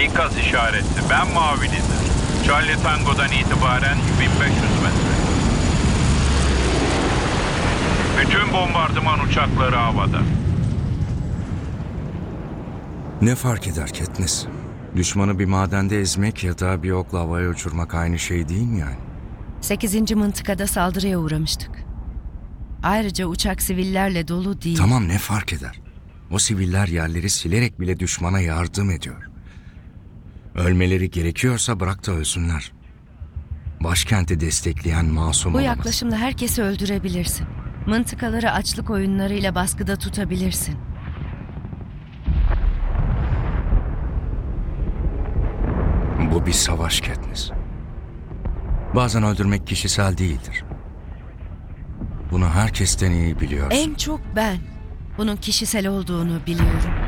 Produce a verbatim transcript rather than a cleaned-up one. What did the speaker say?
İkaz işareti. Ben mavilidir. Charlie Tango'dan itibaren bin beş yüz metre. Bütün bombardıman uçakları havada. Ne fark eder Katniss? Düşmanı bir madende ezmek ya da bir okla havaya uçurmak aynı şey değil mi yani? Sekizinci mıntıkada saldırıya uğramıştık. Ayrıca uçak sivillerle dolu değil. Tamam, ne fark eder? O siviller yerleri silerek bile düşmana yardım ediyor. Ölmeleri gerekiyorsa bırak da ölsünler. Başkenti destekleyen masum Bu olamaz. yaklaşımla herkesi öldürebilirsin. Mıntıkaları açlık oyunlarıyla baskıda tutabilirsin. Bu bir savaş Katniss. Bazen öldürmek kişisel değildir. Bunu herkesten iyi biliyorsun. En çok ben bunun kişisel olduğunu biliyorum.